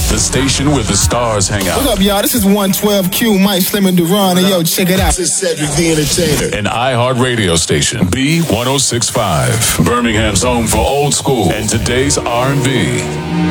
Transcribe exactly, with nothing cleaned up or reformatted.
the station where the stars hang out. What's up, y'all? This is one twelve Q, Mike Slim and Duran, and yo, check it out. This is Cedric the Entertainer. An iHeart radio station, B one oh six point five. Birmingham's home for old school and today's R and B.